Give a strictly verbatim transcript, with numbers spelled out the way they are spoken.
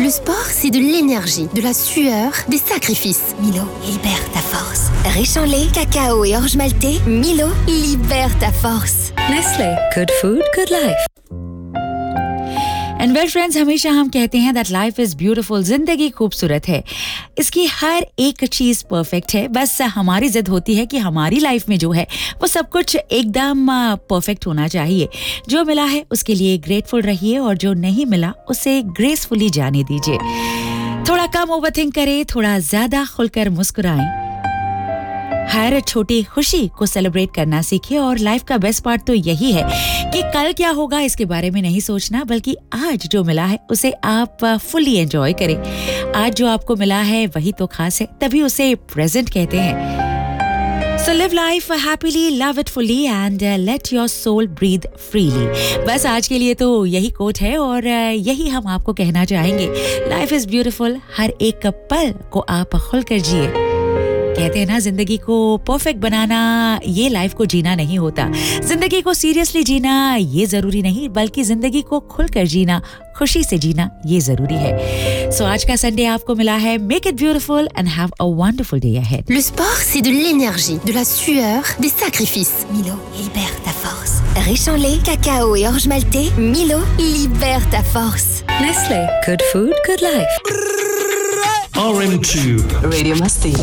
Le sport, c'est de l'énergie, de la sueur, des sacrifices. Milo, libère ta force. Riche en lait, cacao et orge maltais, Milo, libère ta force. Nestle, good food, good life. And well friends, हमेशा हम कहते हैं that life is beautiful, जिंदगी खूबसूरत है, इसकी हर एक चीज परफेक्ट है, बस हमारी जिद होती है कि हमारी लाइफ में जो है वो सब कुछ एकदम परफेक्ट होना चाहिए. जो मिला है उसके लिए ग्रेटफुल रहिए और जो नहीं मिला उसे ग्रेसफुली जाने दीजिए. थोड़ा कम ओवरथिंक करें, थोड़ा ज्यादा खुलकर मुस्कुराएं, हर छोटी खुशी को सेलिब्रेट करना सीखिए. और लाइफ का बेस्ट पार्ट तो यही है कि कल क्या होगा इसके बारे में नहीं सोचना, बल्कि आज जो मिला है उसे आप फुली एंजॉय करें. आज जो आपको मिला है वही तो खास है, तभी उसे प्रेजेंट कहते हैं. So live life happily, love it fully and uh, let your soul breathe freely. बस आज के लिए तो यही कोट है और uh, यही हम आपको कहना चाहेंगे. Life is beautiful, हर एक पल को आप खुलकर जिए. कहते हैं ना, जिंदगी को परफेक्ट बनाना ये लाइफ को जीना नहीं होता. जिंदगी को सीरियसली जीना ये जरूरी नहीं, बल्कि जिंदगी को खुलकर जीना, खुशी से जीना ये जरूरी है. सो so, आज का संडे आपको मिला है. Make it beautiful and have a wonderful day ahead. Le sport, c'est de l'énergie, de la sueur, des sacrifices. Milo, libère ta force. Riche en lait, cacao et orge maltais, Milo, libère ta force. Nestle, good food, good life. R M two Radio Masti.